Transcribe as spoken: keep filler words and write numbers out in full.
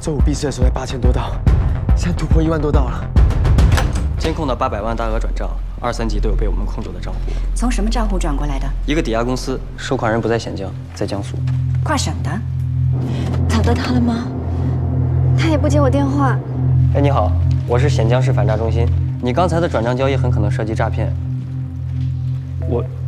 周五币市的时候才八千多道，现在突破一万多道了。 监控的八百万大额转账，二三级都有被我们控住的账户。 从什么账户转过来的？ 一个抵押公司，收款人不在显江，在江苏。 跨省的。 找到他了吗？ 他也不接我电话。 哎，你好，我是显江市反诈中心。你刚才的转账交易很可能涉及诈骗。我